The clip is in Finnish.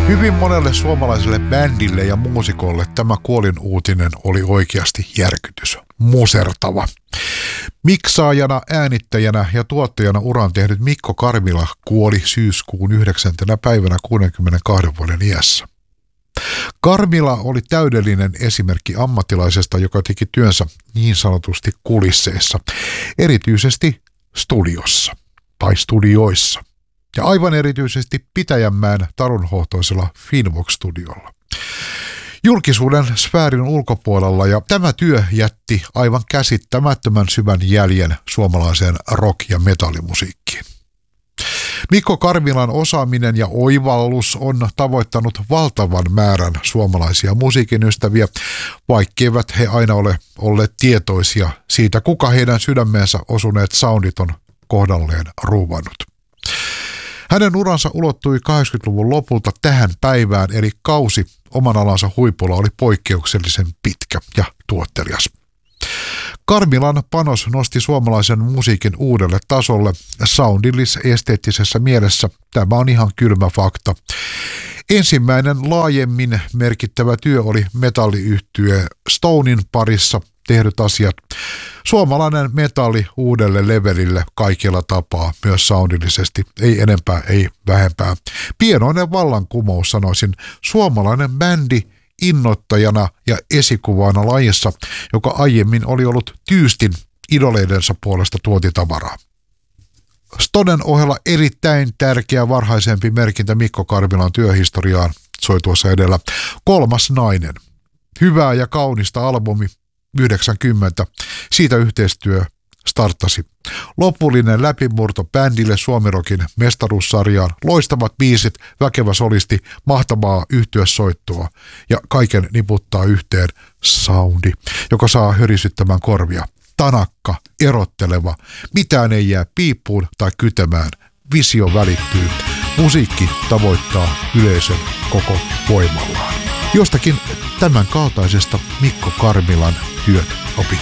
Hyvin monelle suomalaiselle bändille ja muusikolle tämä kuolinuutinen oli oikeasti järkytys. Musertava. Miksaajana, äänittäjänä ja tuottajana uran tehnyt Mikko Karmila kuoli syyskuun 9. päivänä 62 vuoden iässä. Karmila oli täydellinen esimerkki ammattilaisesta, joka teki työnsä niin sanotusti kulisseissa, erityisesti studiossa tai studioissa. Ja aivan erityisesti Pitäjänmäen tarunhohtoisella Finvox-studiolla. Julkisuuden sfäärin ulkopuolella ja tämä työ jätti aivan käsittämättömän syvän jäljen suomalaiseen rock- ja metallimusiikkiin. Mikko Karmilan osaaminen ja oivallus on tavoittanut valtavan määrän suomalaisia musiikin ystäviä, vaikkeivät he aina ole olleet tietoisia siitä, kuka heidän sydämeensä osuneet soundit on kohdalleen ruuvannut. Hänen uransa ulottui 80-luvun lopulta tähän päivään, eli kausi oman alansa huipulla oli poikkeuksellisen pitkä ja tuottelias. Karmilan panos nosti suomalaisen musiikin uudelle tasolle soundillis-esteettisessä mielessä. Tämä on ihan kylmä fakta. Ensimmäinen laajemmin merkittävä työ oli metalliyhtye Stonein parissa tehdyt asiat. Suomalainen metalli uudelle levelille kaikilla tapaa, myös soundillisesti. Ei enempää, ei vähempää. Pienoinen vallankumous, sanoisin. Suomalainen bändi innoittajana ja esikuvana lajissa, joka aiemmin oli ollut tyystin idoleidensa puolesta tuotitavaraa. Stonen ohella erittäin tärkeä varhaisempi merkintä Mikko Karmilan työhistoriaan soi tuossa edellä. Kolmas nainen. Hyvää ja kaunista albumi 90. Siitä yhteistyö starttasi. Lopullinen läpimurto bändille Suomirokin mestaruussarjaan. Loistavat biisit, väkevä solisti, mahtavaa yhtyesoittoa ja kaiken niputtaa yhteen soundi, joka saa hörisyttämään korvia. Tanakka, erotteleva, mitään ei jää piippuun tai kytemään. Visio välittyy. Musiikki tavoittaa yleisön koko voimallaan. Jostakin tämän kaltaisesta Mikko Karmilan työt opittiin.